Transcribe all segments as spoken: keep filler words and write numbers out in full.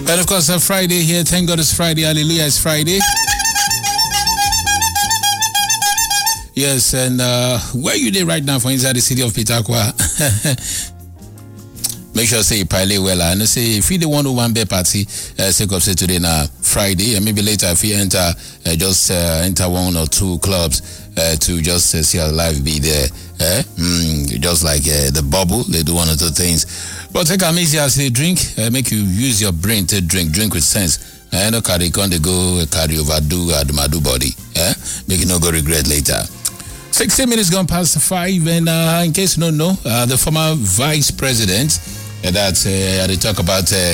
And of course, uh, Friday here. Thank God it's Friday. Hallelujah, it's Friday. Yes, and uh, where you there right now for inside the city of Pitakwa? Make sure say pile well and say if you the one who want be party, uh, say say today now Friday, and maybe later if you enter uh, just uh, enter one or two clubs uh, to just uh, see our life be there. Eh? Mm, just like uh, the bubble, they do one or two things. But take a easy as they drink, uh, make you use your brain to drink, drink with sense. I uh, no carry con they go carry overdo adumadu body. Eh? Make you no go regret later. sixty minutes gone past five, and uh, in case you don't know, uh, the former vice president uh, that uh, they talk about uh,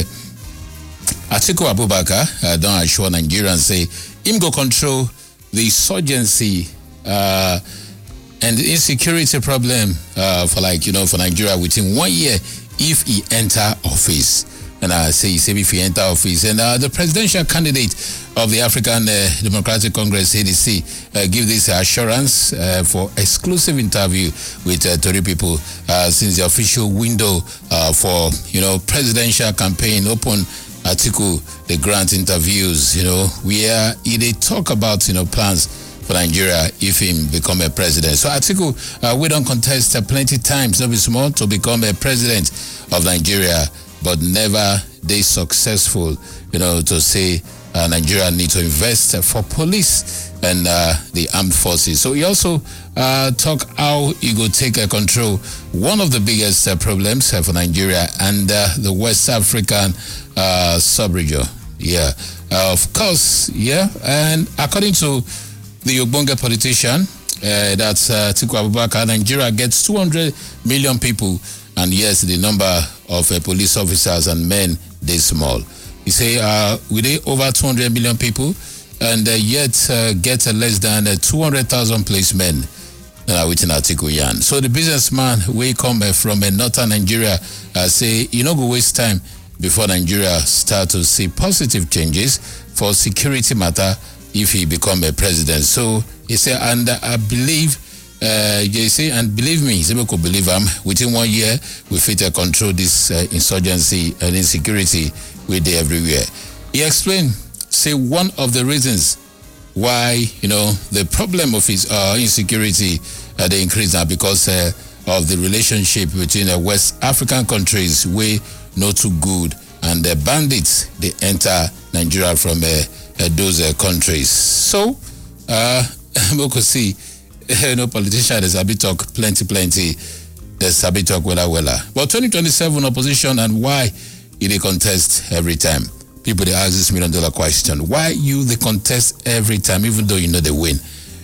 Atiku Abubakar uh, don't assure Nigerians say him go control the insurgency uh, and the insecurity problem uh, for like you know for Nigeria within one year if he enter office. And I say, he said if he enter office, and uh, the presidential candidate of the African uh, Democratic Congress, A D C, uh, give this assurance uh, for exclusive interview with uh, Tory people uh, since the official window uh, for, you know, presidential campaign open. Atiku, the grant interviews, you know, where he they talk about, you know, plans for Nigeria if him become a president. So Atiku, uh, we don't contest uh, plenty times, not be small, to become a president of Nigeria, but never they successful, you know, to say uh, Nigeria need to invest uh, for police and uh, the armed forces. So he also uh, talk how he go take uh, control one of the biggest uh, problems uh, for Nigeria and uh, the West African uh, sub-region. Yeah, uh, of course, yeah. And according to the Ogbonge politician, uh, that's uh, Atiku Abubakar, Nigeria gets two hundred million people. And yes, the number of uh, police officers and men, they small. He say, uh, we dey over two hundred million people, and uh, yet uh, get uh, less than uh, two hundred thousand policemen uh, within Atiku Yan. So the businessman, we come uh, from uh, northern Nigeria, uh, say, you know, go waste time before Nigeria start to see positive changes for security matter if he become a president. So he say, and uh, I believe, Uh, you say, and believe me, Zebe could believe him, within one year, we fit to control this uh, insurgency and insecurity we do everywhere. He explained, say, one of the reasons why, you know, the problem of his uh, insecurity, uh, they increase now because uh, of the relationship between uh, West African countries, way not too good, and the bandits, they enter Nigeria from uh, uh, those uh, countries. So, uh, we could see, you know, politicians, there's a bit talk, plenty, plenty. There's a bit talk, wella, wella. But twenty twenty-seven opposition and why you they contest every time? People, they ask this million dollar question. Why you they contest every time, even though you know they win?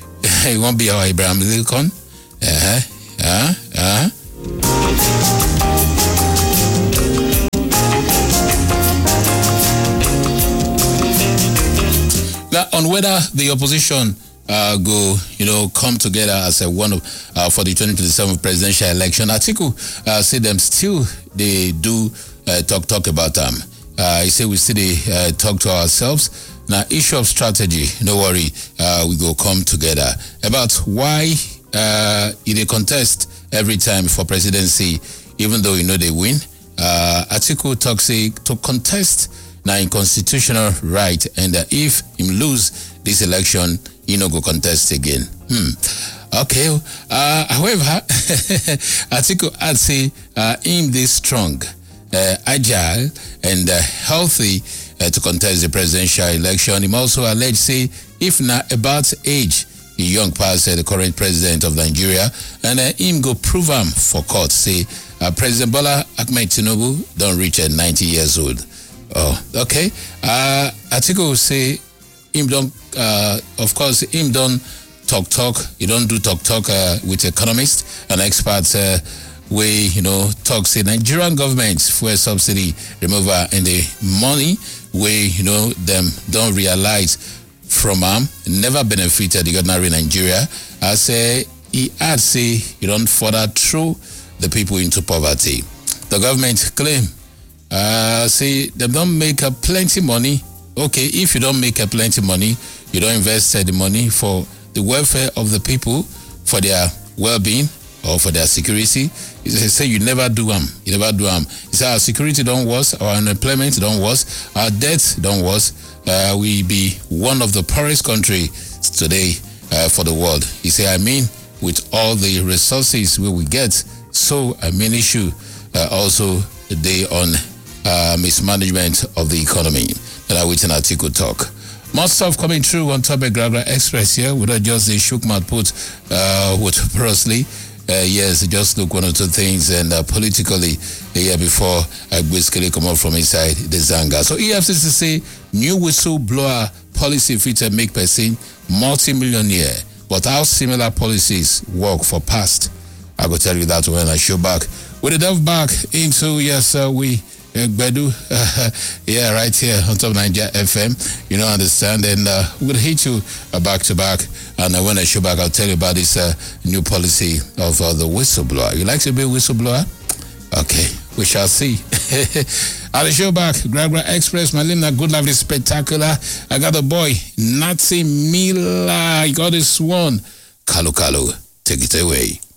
You won't be our Abraham Lincoln? Uh-huh. Uh-huh. Uh-huh. Now, on whether the opposition Uh, go, you know, come together as a one of uh, for the twenty twenty-seven presidential election. Atiku uh, say them still they do uh, talk talk about them. Uh, he say we still they uh, talk to ourselves. Now issue of strategy, no worry, uh, we go come together about why uh, they contest every time for presidency, even though you know they win. Uh, Atiku talk say to contest now in constitutional right, and uh, if him lose this election, you know, go contest again. Hmm. Okay. Uh, however, Atiku I'd say uh, him this strong, uh, agile, and uh, healthy uh, to contest the presidential election. Him also alleged say if not about age, the young past uh, the current president of Nigeria, and uh, him go prove him for court. Say uh, President Bola Ahmed Tinubu don't reach at uh, ninety years old. Oh, okay. Uh, Atiku say him don't. Uh, of course, him don't talk talk. He don't do talk talk uh, with economists and experts. Uh, way you know talk say Nigerian government's fuel subsidy removal and the money way you know them don't realize from am never benefited the ordinary Nigeria. I say he had say you don't further throw the people into poverty. The government claim uh, say they don't make uh, plenty money. Okay, if you don't make uh, plenty money, you don't invest uh, the money for the welfare of the people, for their well-being or for their security. He say you never do them. You never do them. He say our security don't worse, our unemployment don't worse, our debt don't worse. Uh, we be one of the poorest country today uh, for the world. He say, I mean, with all the resources we will get, so a main issue uh, also the day on uh, mismanagement of the economy. That I wait an article talk. More stuff coming through on top of Gragra Express here. Without just the shook mouth put uh, with Brosley. Uh, yes, just look one or two things and uh, politically a year before I basically come out from inside the Zanga. So E F C C say new whistleblower policy feature make person multi-millionaire. But how similar policies work for past? I will tell you that when I show back. With the delve back into, yes, uh, we uh, Bedu, uh, yeah, right here on top of Nigeria F M. You know, understand, and uh, we'll hit you uh, back to back. And uh, when I show back, I'll tell you about this uh, new policy of uh, the whistleblower. You like to be a whistleblower? Okay, we shall see. I'll show back. Gragra Express, my name is Good Life is Spectacular. I got the boy, Nazi Mila. I got this one. Kalu Kalu, take it away.